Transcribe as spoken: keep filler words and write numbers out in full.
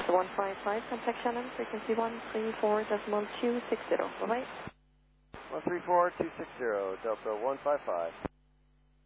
Delta one five five, contact Shannon, frequency one three four decimal two six zero. Bye-bye. one three four two six zero, Delta one five five.